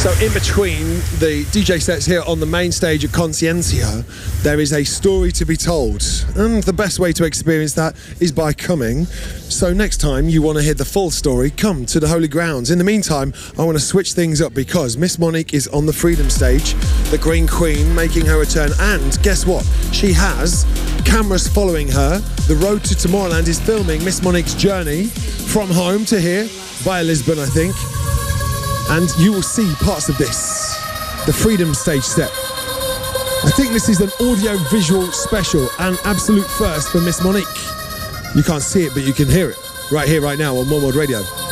So in between the DJ sets here on the main stage at Conciencia, there is a story to be told. And the best way to experience that is by coming. So next time you want to hear the full story, come to the Holy Grounds. In the meantime, I want to switch things up because Miss Monique is on the Freedom stage, the Green Queen making her return. And guess what? She has cameras following her. The Road to Tomorrowland is filming Miss Monique's journey from home to here, via Lisbon, I think. And you will see parts of this, the Freedom stage set. I think this is an audio-visual special, an absolute first for Miss Monique. You can't see it, but you can hear it right here, right now on One World Radio.